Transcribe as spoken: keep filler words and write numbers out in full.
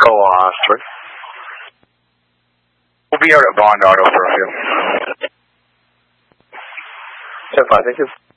uh, three. We'll be out at Bond Auto for a few. ten five, thank you.